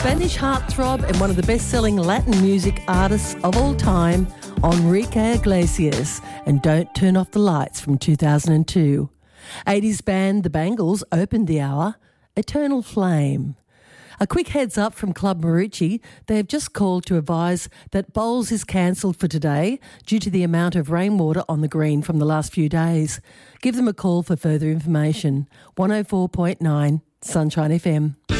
Spanish heartthrob and one of the best-selling Latin music artists of all time, Enrique Iglesias, and Don't Turn Off the Lights from 2002. 80s band The Bangles opened the hour, Eternal Flame. A quick heads up from Club Marucci. They have just called to advise that bowls is cancelled for today due to the amount of rainwater on the green from the last few days. Give them a call for further information. 104.9 Sunshine FM.